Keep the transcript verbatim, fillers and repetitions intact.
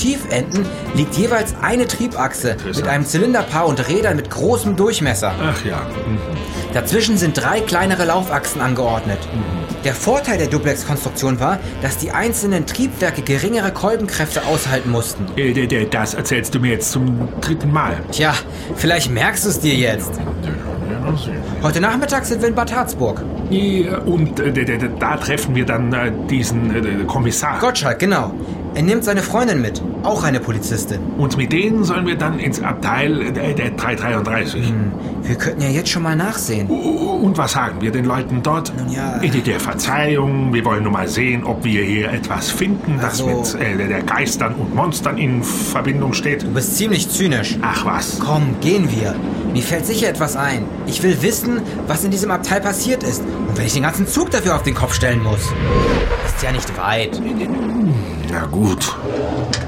Lokomotivenden liegt jeweils eine Triebachse mit einem Zylinderpaar und Rädern mit großem Durchmesser. Ach ja. Mhm. Dazwischen sind drei kleinere Laufachsen angeordnet. Mhm. Der Vorteil der Duplex-Konstruktion war, dass die einzelnen Triebwerke geringere Kolbenkräfte aushalten mussten. Äh, das erzählst du mir jetzt zum dritten Mal. Tja, vielleicht merkst du es dir jetzt. Heute Nachmittag sind wir in Bad Harzburg. Und äh, da treffen wir dann äh, diesen äh, Kommissar. Gottschalk, genau. Er nimmt seine Freundin mit, auch eine Polizistin. Und mit denen sollen wir dann ins Abteil äh, der dreihundertdreiunddreißig. Hm, wir könnten ja jetzt schon mal nachsehen. Und was sagen wir den Leuten dort? Nun ja. In der Verzeihung, wir wollen nur mal sehen, ob wir hier etwas finden, das Also, mit äh, der Geistern und Monstern in Verbindung steht. Du bist ziemlich zynisch. Ach was. Komm, gehen wir. Mir fällt sicher etwas ein. Ich will wissen, was in diesem Abteil passiert ist. Und wenn ich den ganzen Zug dafür auf den Kopf stellen muss. Ist ja nicht weit. Na gut.